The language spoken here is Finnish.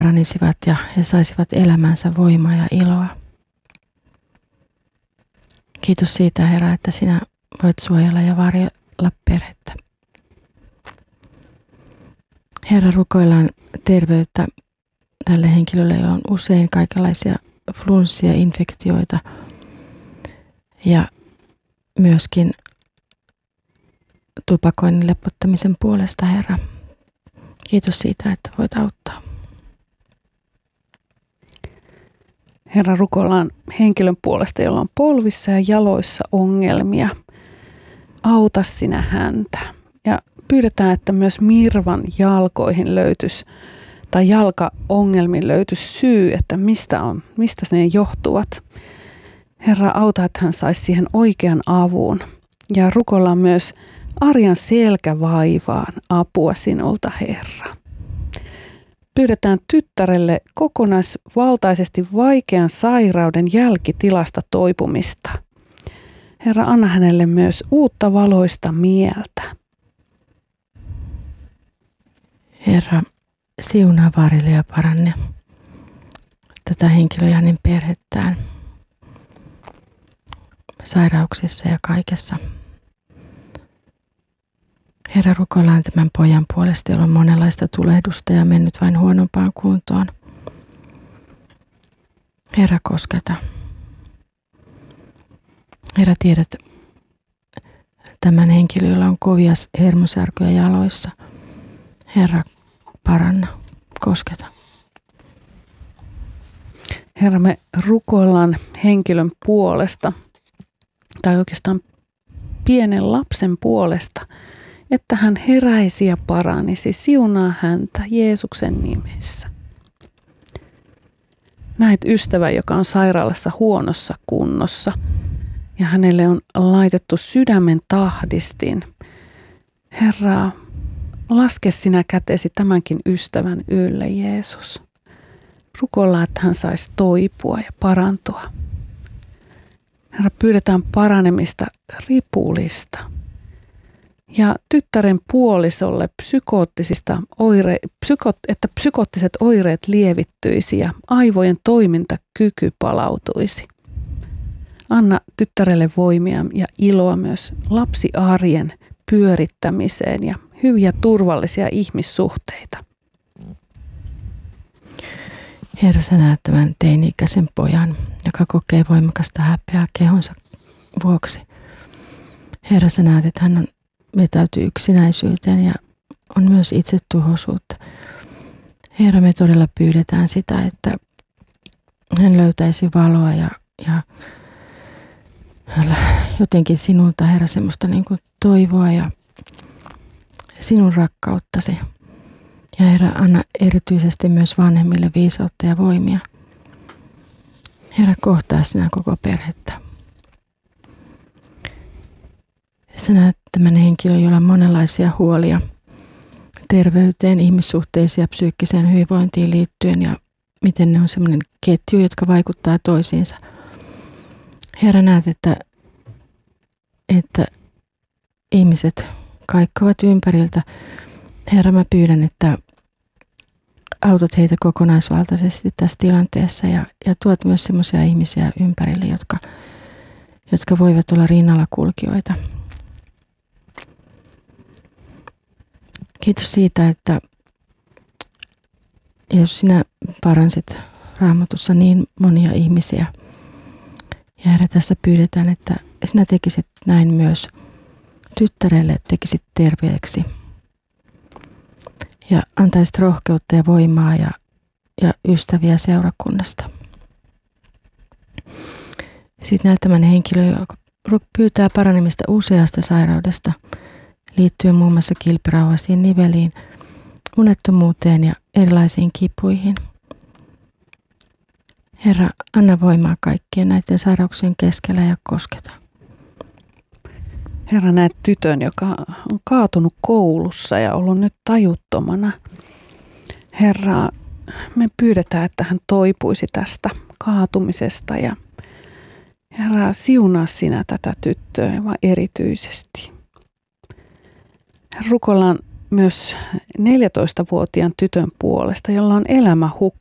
paranisivat ja he saisivat elämänsä voimaa ja iloa. Kiitos siitä, Herra, että sinä voit suojella ja varjella perhettä. Herra, rukoillaan terveyttä tälle henkilölle, jolla on usein kaikenlaisia flunssia, infektioita ja myöskin tupakoinnin lepottamisen puolesta, Herra. Kiitos siitä, että voit auttaa. Herra, rukoillaan henkilön puolesta, jolla on polvissa ja jaloissa ongelmia. Auta sinä häntä. Ja pyydetään, että myös Mirvan jalkoihin löytyisi, tai jalkaongelmiin löytyisi syy, että mistä ne johtuvat. Herra, auta, että hän saisi siihen oikean avun. Ja rukoillaan myös arjan selkävaivaan apua sinulta, Herra. Pyydetään tyttärelle kokonaisvaltaisesti vaikean sairauden jälkitilasta toipumista. Herra, anna hänelle myös uutta valoista mieltä. Herra, siunaa, varjele ja paranne tätä henkilöä ja hänen perhettään sairauksissa ja kaikessa. Herra, rukoillaan tämän pojan puolesta, jolla on monenlaista tulehdusta ja mennyt vain huonompaan kuntoon. Herra, kosketa. Herra, tiedät tämän henkilön, jolla on kovia hermosärkyjä jaloissa. Herra, paranna, kosketa. Herra, me rukoillaan henkilön puolesta, tai oikeastaan pienen lapsen puolesta, että hän heräisi ja paranisi. Siunaa häntä Jeesuksen nimessä. Näet ystävän, joka on sairaalassa huonossa kunnossa ja hänelle on laitettu sydämen tahdistin. Herra, laske sinä kätesi tämänkin ystävän ylle, Jeesus. Rukoillaan, että hän saisi toipua ja parantua. Herra, pyydetään paranemista ripulista. Ja tyttären puolisolle että psykoottiset oireet lievittyisi ja aivojen toimintakyky palautuisi. Anna tyttärelle voimia ja iloa myös lapsiarjen pyörittämiseen ja hyviä turvallisia ihmissuhteita. Herra, sä näet tämän teini-ikäisen pojan, joka kokee voimakasta häpeää kehonsa vuoksi. Herra, sä näet, että hän vetäytyy yksinäisyyteen ja on myös itsetuhoisuutta. Herra, me todella pyydetään sitä, että hän löytäisi valoa ja jotenkin sinulta, Herra, semmoista niin kuin toivoa ja sinun rakkauttasi. Ja Herra, anna erityisesti myös vanhemmille viisautta ja voimia. Herra, kohtaa sinä koko perhettä. Sä näet tämän henkilön, jolla on monenlaisia huolia terveyteen, ihmissuhteisiin ja psyykkiseen hyvinvointiin liittyen ja miten ne on semmoinen ketju, jotka vaikuttaa toisiinsa. Herra, näet, että ihmiset kaikkovat ympäriltä. Herra, mä pyydän, että autat heitä kokonaisvaltaisesti tässä tilanteessa ja tuot myös semmoisia ihmisiä ympärille, jotka voivat olla rinnalla kulkijoita. Kiitos siitä, että jos sinä paransit Raamatussa niin monia ihmisiä. Ja Herra, tässä pyydetään, että sinä tekisit näin myös tyttärelle, tekisit terveeksi. Ja antaisit rohkeutta ja voimaa ja ystäviä seurakunnasta. Sitten näet tämän henkilön, joka pyytää paranemista useasta sairaudesta liittyen muun muassa kilpirauhasiin niveliin, unettomuuteen ja erilaisiin kipuihin. Herra, anna voimaa kaikkien näiden sairauksien keskellä ja kosketa. Herra, näet tytön, joka on kaatunut koulussa ja ollut nyt tajuttomana. Herra, me pyydetään, että hän toipuisi tästä kaatumisesta ja Herra, siunaa sinä tätä tyttöä vaan erityisesti. Rukoillaan myös 14-vuotiaan tytön puolesta, jolla on elämä